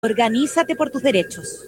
Organízate por tus derechos.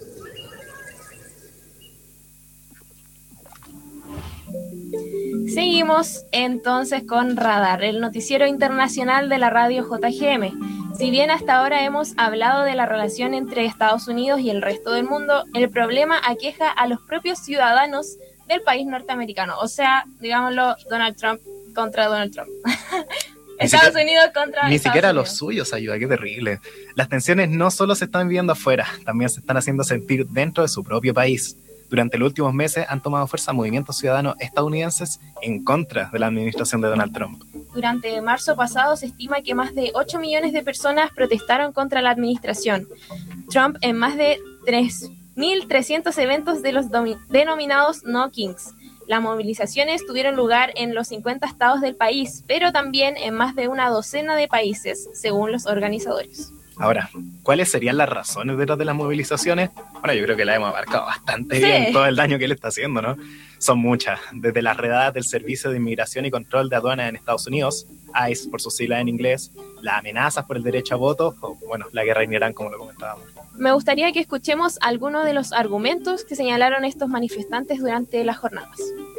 Seguimos entonces con Radar, el noticiero internacional de la radio JGM. Si bien hasta ahora hemos hablado de la relación entre Estados Unidos y el resto del mundo, el problema aqueja a los propios ciudadanos del país norteamericano. O sea, digámoslo, Donald Trump contra Donald Trump. Estados Unidos contra Ni Estados siquiera Unidos. los suyos ayuda, qué terrible. Las tensiones no solo se están viviendo afuera, también se están haciendo sentir dentro de su propio país. Durante los últimos meses han tomado fuerza movimientos ciudadanos estadounidenses en contra de la administración de Donald Trump. Durante marzo pasado se estima que más de 8 millones de personas protestaron contra la administración Trump en más de 3.300 eventos de los denominados No Kings. Las movilizaciones tuvieron lugar en los 50 estados del país, pero también en más de una docena de países, según los organizadores. Ahora, ¿cuáles serían las razones detrás de las movilizaciones? Bueno, yo creo que la hemos abarcado bastante bien, todo el daño que le está haciendo, ¿no? Son muchas, desde las redadas del Servicio de Inmigración y Control de Aduanas en Estados Unidos, ICE por sus siglas en inglés, las amenazas por el derecho a voto, o bueno, la guerra en Irán, como lo comentábamos. Me gustaría que escuchemos algunos de los argumentos que señalaron estos manifestantes durante las jornadas.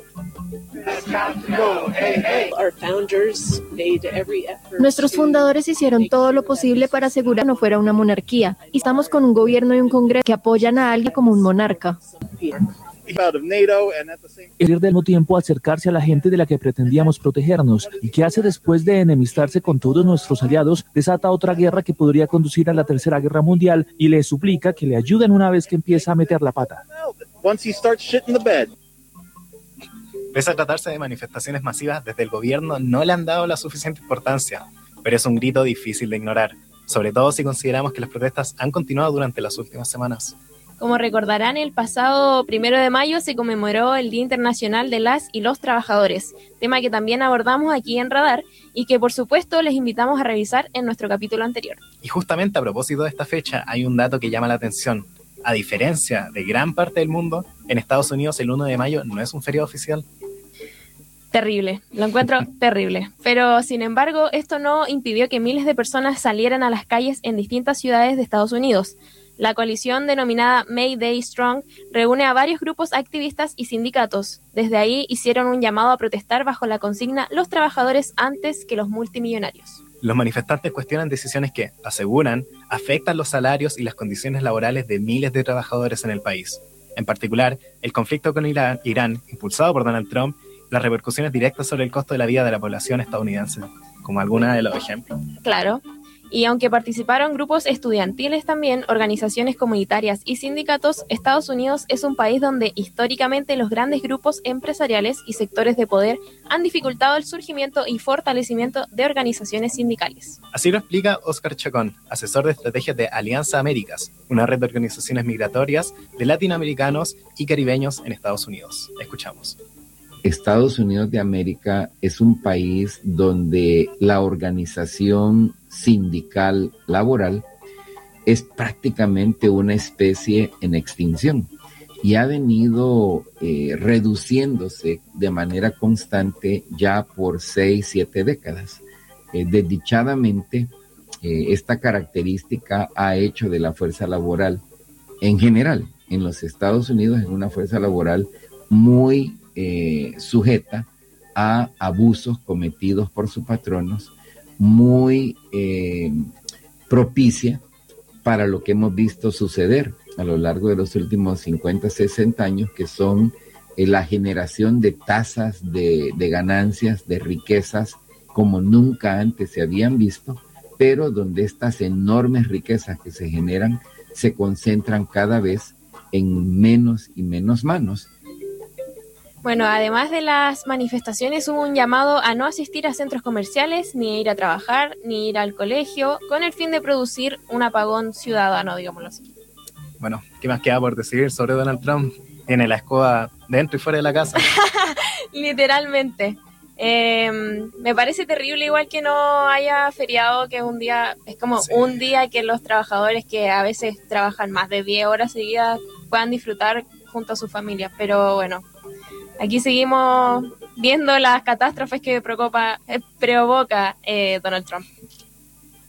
Nuestros fundadores hicieron todo lo posible para asegurar que no fuera una monarquía, y estamos con un gobierno y un congreso que apoyan a alguien como un monarca. El al mismo tiempo acercarse a la gente de la que pretendíamos protegernos, y que hace después de enemistarse con todos nuestros aliados, desata otra guerra que podría conducir a la Tercera Guerra Mundial, y le suplica que le ayuden una vez que empieza a meter la pata. Pese a tratarse de manifestaciones masivas, desde el gobierno no le han dado la suficiente importancia, pero es un grito difícil de ignorar, sobre todo si consideramos que las protestas han continuado durante las últimas semanas. Como recordarán, el pasado 1 de mayo se conmemoró el Día Internacional de las y los Trabajadores, tema que también abordamos aquí en Radar y que por supuesto les invitamos a revisar en nuestro capítulo anterior. Y justamente a propósito de esta fecha hay un dato que llama la atención. A diferencia de gran parte del mundo, en Estados Unidos el 1 de mayo no es un feriado oficial. Terrible, lo encuentro terrible. Pero, sin embargo, esto no impidió que miles de personas salieran a las calles en distintas ciudades de Estados Unidos. La coalición denominada May Day Strong reúne a varios grupos activistas y sindicatos. Desde ahí hicieron un llamado a protestar bajo la consigna «Los trabajadores antes que los multimillonarios». Los manifestantes cuestionan decisiones que, aseguran, afectan los salarios y las condiciones laborales de miles de trabajadores en el país. En particular, el conflicto con Irán, impulsado por Donald Trump, las repercusiones directas sobre el costo de la vida de la población estadounidense, como alguna de los ejemplos. Claro, y aunque participaron grupos estudiantiles también, organizaciones comunitarias y sindicatos, Estados Unidos es un país donde históricamente los grandes grupos empresariales y sectores de poder han dificultado el surgimiento y fortalecimiento de organizaciones sindicales. Así lo explica Oscar Chacón, asesor de estrategias de Alianza Américas, una red de organizaciones migratorias de latinoamericanos y caribeños en Estados Unidos. Escuchamos. Estados Unidos de América es un país donde la organización sindical laboral es prácticamente una especie en extinción y ha venido reduciéndose de manera constante ya por 6-7 décadas. Desdichadamente, esta característica ha hecho de la fuerza laboral en general en los Estados Unidos en una fuerza laboral muy sujeta a abusos cometidos por sus patronos, muy propicia para lo que hemos visto suceder a lo largo de los últimos 50, 60 años, que son la generación de tasas de ganancias, de riquezas, como nunca antes se habían visto, pero donde estas enormes riquezas que se generan se concentran cada vez en menos y menos manos. Bueno, además de las manifestaciones, hubo un llamado a no asistir a centros comerciales, ni ir a trabajar, ni ir al colegio, con el fin de producir un apagón ciudadano, digámoslo así. Bueno, ¿qué más queda por decir sobre Donald Trump? Tiene la escoba dentro y fuera de la casa. Literalmente. Me parece terrible igual que no haya feriado, que un día, es como un día que los trabajadores que a veces trabajan más de 10 horas seguidas puedan disfrutar junto a su familia, pero bueno. Aquí seguimos viendo las catástrofes que provoca Donald Trump.